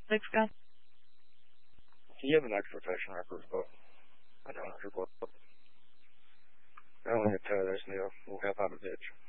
Thanks, Scott. He has an expectation record, but I don't know. I only have Tyler, we'll help out a bitch.